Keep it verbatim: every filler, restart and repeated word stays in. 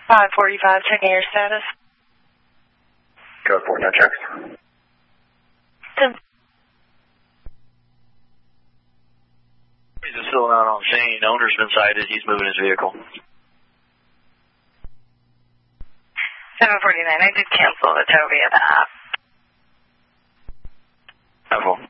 five forty-five, checking your status. Go for no checks. ten. He's still not on scene. Owner's been sighted. He's moving his vehicle. seven forty-nine, I did cancel the tow via the app. Apple.